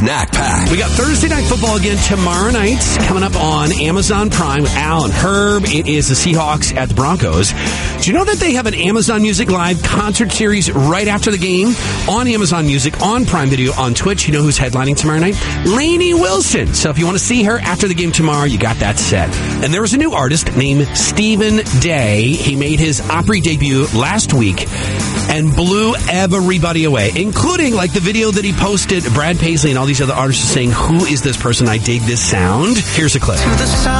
Snack Pack. We got Thursday Night Football again tomorrow night, coming up on Amazon Prime with Al and Herb. It is the Seahawks at the Broncos. Do you know that they have an Amazon Music Live concert series right after the game on Amazon Music, on Prime Video, on Twitch? You know who's headlining tomorrow night? Lainey Wilson. So if you want to see her after the game tomorrow, you got that set. And there was a new artist named Stephen Day. He made his Opry debut last week and blew everybody away, including like the video that he posted, Brad Paisley and all these other artists saying, who is this person? I dig this sound. Here's a clip.